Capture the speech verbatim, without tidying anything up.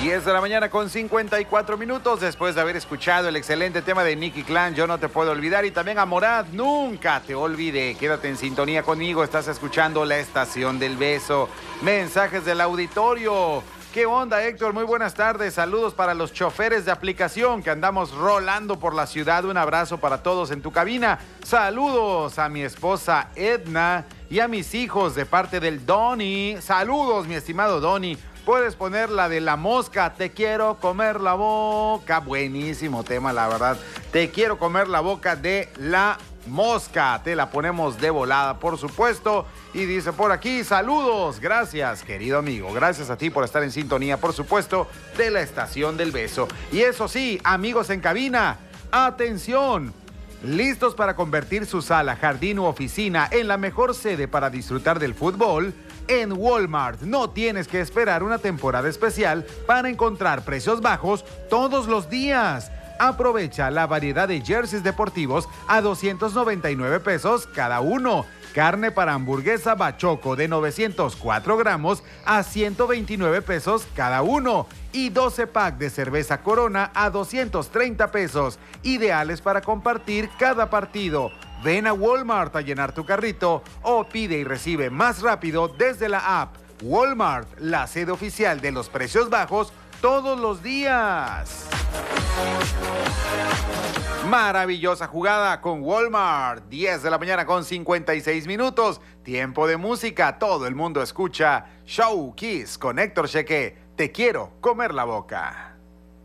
diez de la mañana con cincuenta y cuatro minutos, después de haber escuchado el excelente tema de Nicky Clan, Yo No Te Puedo Olvidar, y también a Morad, Nunca Te Olvidé. Quédate en sintonía conmigo, estás escuchando La Estación del Beso. Mensajes del auditorio. ¿Qué onda, Héctor? Muy buenas tardes. Saludos para los choferes de aplicación que andamos rolando por la ciudad. Un abrazo para todos en tu cabina. Saludos a mi esposa Edna y a mis hijos de parte del Donny. Saludos, mi estimado Donny. Puedes poner la de La Mosca, Te Quiero Comer la Boca. Buenísimo tema, la verdad. Te Quiero Comer la Boca de La Mosca. Te la ponemos de volada, por supuesto. Y dice por aquí, saludos. Gracias, querido amigo. Gracias a ti por estar en sintonía, por supuesto, de La Estación del Beso. Y eso sí, amigos en cabina, atención. ¿Listos para convertir su sala, jardín u oficina en la mejor sede para disfrutar del fútbol? En Walmart no tienes que esperar una temporada especial para encontrar precios bajos todos los días. Aprovecha la variedad de jerseys deportivos a doscientos noventa y nueve pesos cada uno. Carne para hamburguesa Bachoco de novecientos cuatro gramos a ciento veintinueve pesos cada uno. Y doce pack de cerveza Corona a doscientos treinta pesos. Ideales para compartir cada partido. Ven a Walmart a llenar tu carrito o pide y recibe más rápido desde la app. Walmart, la sede oficial de los precios bajos todos los días. Maravillosa jugada con Walmart. diez de la mañana con cincuenta y seis minutos. Tiempo de música. Todo el mundo escucha Show Kiss con Héctor Cheque. Te Quiero Comer la Boca.